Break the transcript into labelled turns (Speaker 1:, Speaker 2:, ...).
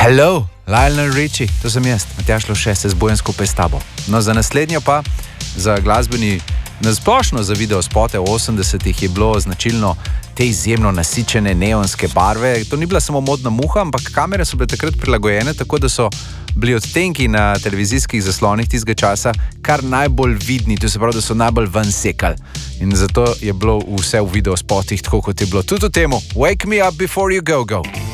Speaker 1: Hello, Lionel Richie, to sem jaz, Matjaž Lovše, se zbujam skupaj s tabo. No, za naslednjo pa, za glasbeni, nasplošno za video spote v 80-ih je bilo značilno te izjemno nasičene neonske barve. To ni bila samo modna muha, ampak kamere so bile takrat prilagojene, tako da so bili odtenki na televizijskih zaslonih tistega časa kar najbolj vidni, to se pravi, da so najbolj ven sekali. In zato je bilo vse v video spotih tako, kot je bilo tudi v temu Wake me up before you go.